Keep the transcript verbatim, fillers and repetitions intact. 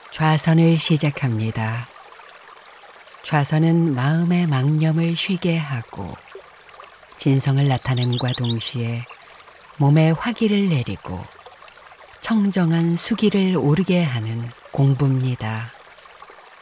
좌선을 시작합니다. 좌선은 마음의 망념을 쉬게 하고 진성을 나타냄과 동시에 몸에 화기를 내리고 청정한 수기를 오르게 하는 공부입니다.